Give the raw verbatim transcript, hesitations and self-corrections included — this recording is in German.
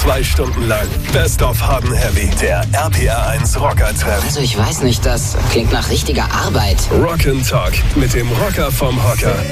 Zwei Stunden lang Best of Hard and Heavy. Der R P R eins Rocker-Trend. Also ich weiß nicht, das klingt nach richtiger Arbeit. Rock and Talk mit dem Rocker vom Hocker.